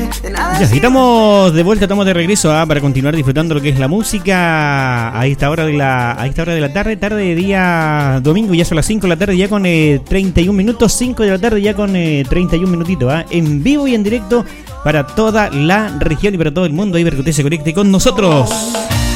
Ya, estamos de vuelta, estamos de regreso para continuar disfrutando lo que es la música a esta hora de la tarde de día domingo, ya son las 5 de la tarde ya con 31 minutos, 5 de la tarde ya con 31 minutitos, en vivo y en directo para toda la región y para todo el mundo, ahí para que usted se conecte con nosotros.